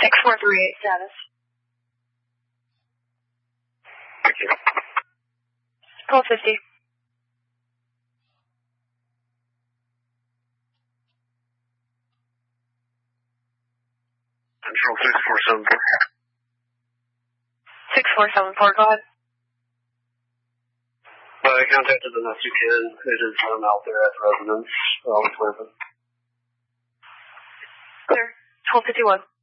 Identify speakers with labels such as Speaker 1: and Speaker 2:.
Speaker 1: 6438 status.
Speaker 2: Thank you.
Speaker 1: 1250.
Speaker 2: Control 6474.
Speaker 1: 6474, go ahead.
Speaker 2: I contacted them as you can. It is out there at the residence. Clear.
Speaker 1: Clear. 1251.